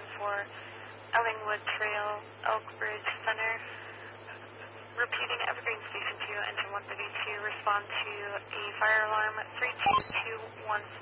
Ellingwood Trail, Elk Bridge Center. Repeating Evergreen Station 2, engine 132, respond to a fire alarm 32214.